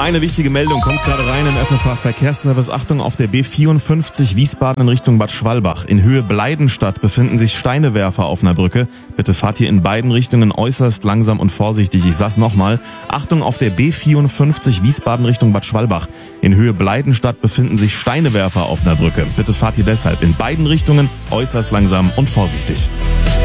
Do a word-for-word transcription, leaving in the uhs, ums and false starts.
Eine wichtige Meldung kommt gerade rein im F F H Verkehrsservice. Achtung, auf der B vierundfünfzig Wiesbaden in Richtung Bad Schwalbach. In Höhe Bleidenstadt befinden sich Steinewerfer auf einer Brücke. Bitte fahrt hier in beiden Richtungen äußerst langsam und vorsichtig. Ich sag's nochmal. Achtung, auf der B vierundfünfzig Wiesbaden Richtung Bad Schwalbach. In Höhe Bleidenstadt befinden sich Steinewerfer auf einer Brücke. Bitte fahrt hier deshalb in beiden Richtungen äußerst langsam und vorsichtig.